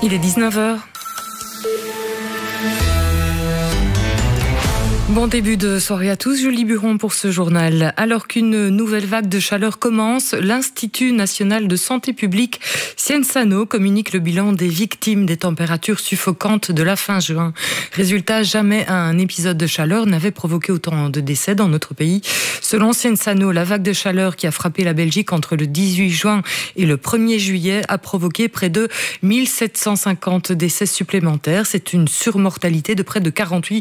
Il est 19h. Bon début de soirée à tous, Julie Buron pour ce journal. Alors qu'une nouvelle vague de chaleur commence, l'Institut national de santé publique Cienzano communique le bilan des victimes des températures suffocantes de la fin juin. Résultat, jamais un épisode de chaleur n'avait provoqué autant de décès dans notre pays. Selon Cienzano, la vague de chaleur qui a frappé la Belgique entre le 18 juin et le 1er juillet a provoqué près de 1750 décès supplémentaires. C'est une surmortalité de près de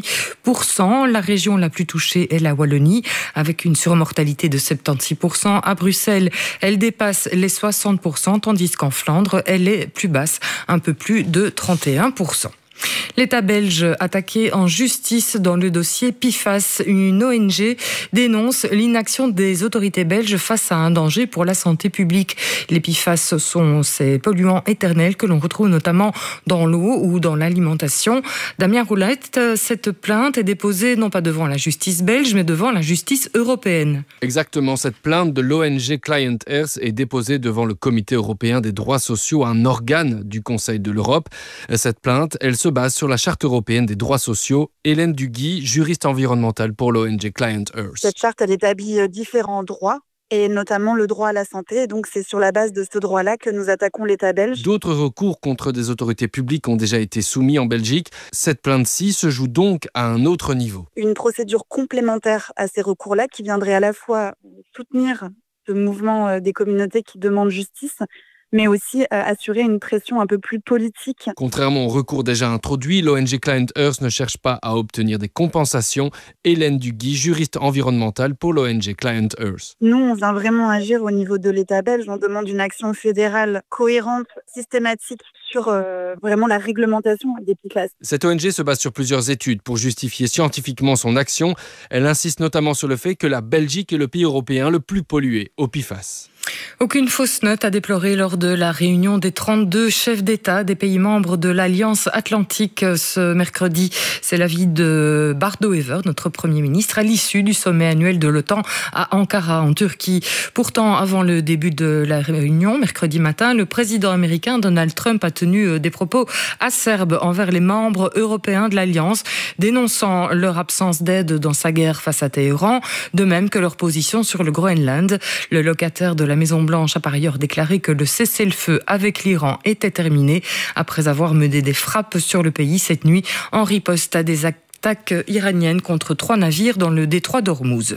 48%. La région la plus touchée est la Wallonie, avec une surmortalité de 76%. À Bruxelles, elle dépasse les 60%, tandis qu'en Flandre, elle est plus basse, un peu plus de 31%. L'État belge attaqué en justice dans le dossier PFAS. Une ONG dénonce l'inaction des autorités belges face à un danger pour la santé publique. Les PFAS sont ces polluants éternels que l'on retrouve notamment dans l'eau ou dans l'alimentation. Damien Roulette, cette plainte est déposée non pas devant la justice belge, mais devant la justice européenne. Exactement, cette plainte de l'ONG Client Earth est déposée devant le Comité européen des droits sociaux, un organe du Conseil de l'Europe. Cette plainte, elle se base sur la Charte européenne des droits sociaux. Hélène Duguy, juriste environnementale pour l'ONG Client Earth. Cette charte, elle établit différents droits, et notamment le droit à la santé. Donc c'est sur la base de ce droit-là que nous attaquons l'État belge. D'autres recours contre des autorités publiques ont déjà été soumis en Belgique. Cette plainte-ci se joue donc à un autre niveau. Une procédure complémentaire à ces recours-là qui viendrait à la fois soutenir ce mouvement des communautés qui demandent justice, mais aussi assurer une pression un peu plus politique. Contrairement au recours déjà introduit, l'ONG Client Earth ne cherche pas à obtenir des compensations. Hélène Duguy, juriste environnementale pour l'ONG Client Earth. Nous, on vient vraiment agir au niveau de l'État belge. On demande une action fédérale cohérente, systématique sur vraiment la réglementation des PFAS. Cette ONG se base sur plusieurs études pour justifier scientifiquement son action. Elle insiste notamment sur le fait que la Belgique est le pays européen le plus pollué au PFAS. Aucune fausse note à déplorer lors de la réunion des 32 chefs d'État des pays membres de l'Alliance Atlantique ce mercredi. C'est l'avis de Bart de Wever, notre Premier ministre, à l'issue du sommet annuel de l'OTAN à Ankara, en Turquie. Pourtant, avant le début de la réunion, mercredi matin, le président américain Donald Trump a tenu des propos acerbes envers les membres européens de l'Alliance, dénonçant leur absence d'aide dans sa guerre face à Téhéran, de même que leur position sur le Groenland. Le locataire de la Maison-Blanche a par ailleurs déclaré que le cessez-le-feu avec l'Iran était terminé après avoir mené des frappes sur le pays cette nuit en riposte à des attaques iraniennes contre 3 navires dans le détroit d'Ormuz.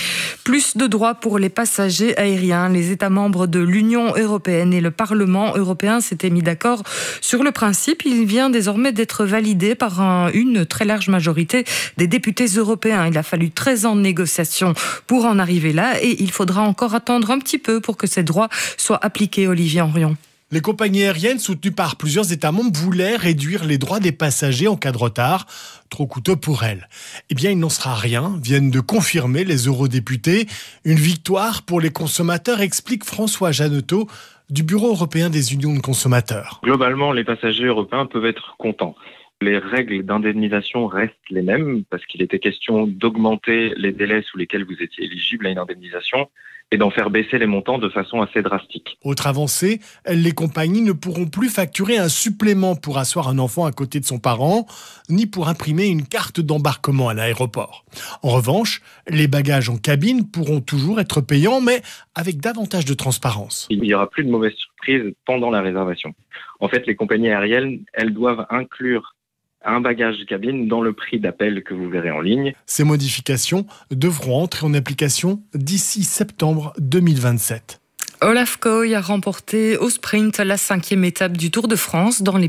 Plus de droits pour les passagers aériens. Les États membres de l'Union européenne et le Parlement européen s'étaient mis d'accord sur le principe. Il vient désormais d'être validé par une très large majorité des députés européens. Il a fallu 13 ans de négociations pour en arriver là et il faudra encore attendre un petit peu pour que ces droits soient appliqués, Olivier Henrion. Les compagnies aériennes soutenues par plusieurs États membres voulaient réduire les droits des passagers en cas de retard, trop coûteux pour elles. Eh bien, il n'en sera rien, viennent de confirmer les eurodéputés. Une victoire pour les consommateurs, explique François Jeannetot du Bureau européen des unions de consommateurs. Globalement, les passagers européens peuvent être contents. Les règles d'indemnisation restent les mêmes parce qu'il était question d'augmenter les délais sous lesquels vous étiez éligible à une indemnisation et d'en faire baisser les montants de façon assez drastique. Autre avancée, les compagnies ne pourront plus facturer un supplément pour asseoir un enfant à côté de son parent, ni pour imprimer une carte d'embarquement à l'aéroport. En revanche, les bagages en cabine pourront toujours être payants, mais avec davantage de transparence. Il n'y aura plus de mauvaises surprises pendant la réservation. En fait, les compagnies aériennes, elles doivent inclure un bagage de cabine dans le prix d'appel que vous verrez en ligne. Ces modifications devront entrer en application d'ici septembre 2027. Olaf Koy a remporté au sprint la 5e étape du Tour de France dans les